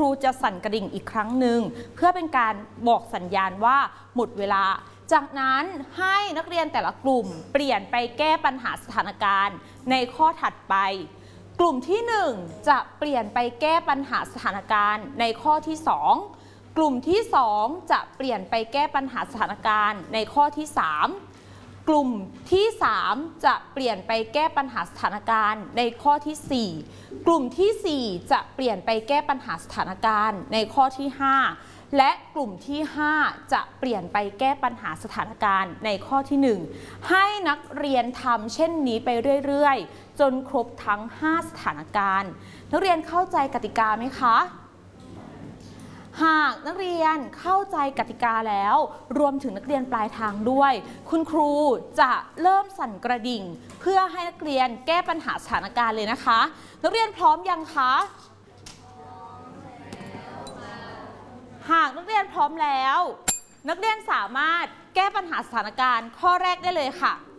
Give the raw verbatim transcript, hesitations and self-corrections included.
รูจะสั่นกระดิ่งอีกครั้งหนึ่งเพื่อเป็นการบอกสัญญาณว่าหมดเวลาจากนั้นให้นักเรียนแต่ละกลุ่มเปลี่ยนไปแก้ปัญหาสถานการณ์ในข้อถัดไปกลุ่มที่หนึ่งจะเปลี่ยนไปแก้ปัญหาสถานการณ์ในข้อที่สองกลุ่มที่สองจะเปลี่ยนไปแก้ปัญหาสถานการณ์ในข้อที่สามกลุ่มที่สามจะเปลี่ยนไปแก้ปัญหาสถานการณ์ในข้อที่สี่กลุ่มที่สี่จะเปลี่ยนไปแก้ปัญหาสถานการณ์ในข้อที่ห้าและกลุ่มที่ห้าจะเปลี่ยนไปแก้ปัญหาสถานการณ์ในข้อที่หนึ่งให้นักเรียนทำเช่นนี้ไปเรื่อยๆจนครบทั้งห้าสถานการณ์นักเรียนเข้าใจกติกาไหมคะหากนักเรียนเข้าใจกติกาแล้วรวมถึงนักเรียนปลายทางด้วยคุณครูจะเริ่มสั่นกระดิ่งเพื่อให้นักเรียนแก้ปัญหาสถานการณ์เลยนะคะนักเรียนพร้อมยังคะหากนักเรียนพร้อมแล้วนักเรียนสามารถแก้ปัญหาสถานการณ์ข้อแรกได้เลยค่ะ